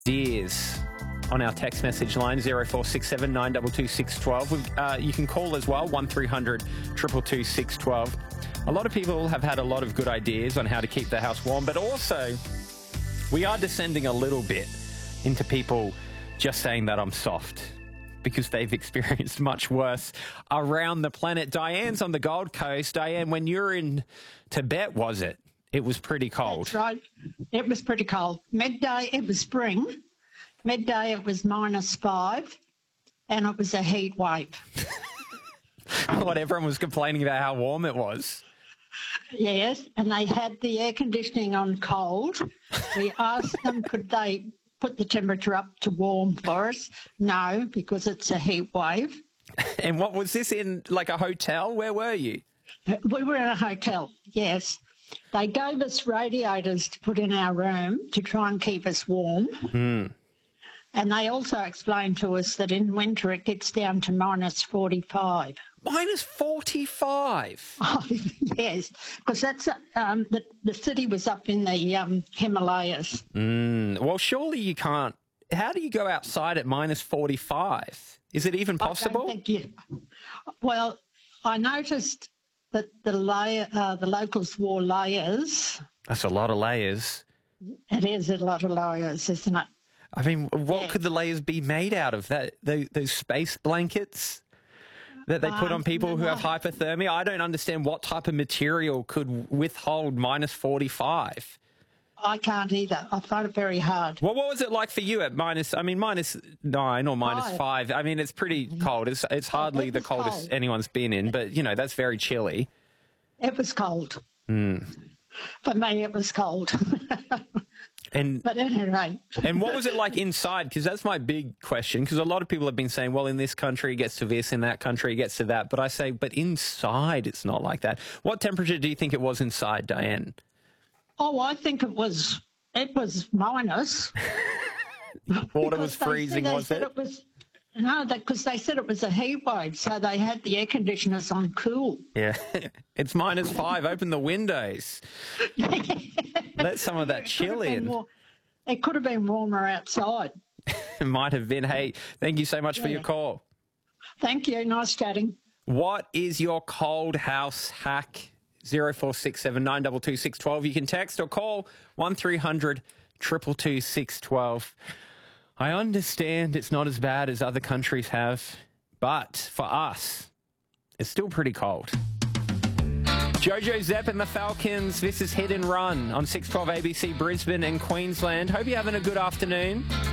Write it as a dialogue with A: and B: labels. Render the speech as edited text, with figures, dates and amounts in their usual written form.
A: Ideas on our text message line 0467 922 612. You can call as well 1300 222 612. A lot of people have had a lot of good ideas on how to keep the house warm, but also we are descending a little bit into people just saying that I'm soft because they've experienced much worse around the planet. Diane's on the Gold Coast. Diane, when you were in Tibet, was it? It was pretty cold.
B: That's right. It was pretty cold. Midday, it was spring. Midday, it was -5, and it was a heat wave.
A: What, everyone was complaining about how warm it was?
B: Yes, and they had the air conditioning on cold. We asked them, could they put the temperature up to warm for us? No, because it's a heat wave.
A: And what was this in, like a hotel? Where were you?
B: We were in a hotel, yes. They gave us radiators to put in our room to try and keep us warm. And they also explained to us that in winter it gets down to -45.
A: -45?
B: Oh, yes, because that's the city was up in the Himalayas.
A: Well, surely you can't. How do you go outside at -45? Is it even possible?
B: Well, I noticed that the locals wore layers.
A: That's a lot of layers.
B: It is a lot of layers, isn't it?
A: I mean, what could the layers be made out of? Those space blankets that they put on people who have hypothermia? I don't understand what type of material could withhold -45.
B: I can't either. I find it very hard.
A: Well, what was it like for you at -9 or -5? I mean, it's pretty cold. It's hardly the coldest anyone's been in, but, you know, that's very chilly.
B: It was cold. For me, it was cold. But anyway.
A: And what was it like inside? Because that's my big question, because a lot of people have been saying, well, in this country it gets to this, in that country it gets to that. But I say, but inside it's not like that. What temperature do you think it was inside, Diane?
B: Oh, I think it was minus.
A: Water was freezing, was it?
B: No, because they said it was a heat wave, so they had the air conditioners on cool.
A: Yeah, it's -5. Open the windows. Let some of that chill in.
B: It could have been warmer outside.
A: It might have been. Hey, thank you so much for your call.
B: Thank you. Nice chatting.
A: What is your cold house hack? 0467 922 612. You can text or call 1300 222 612. I understand it's not as bad as other countries have, but for us, it's still pretty cold. Jojo Zepp and the Falcons, this is Hit and Run on 612 ABC Brisbane and Queensland. Hope you're having a good afternoon.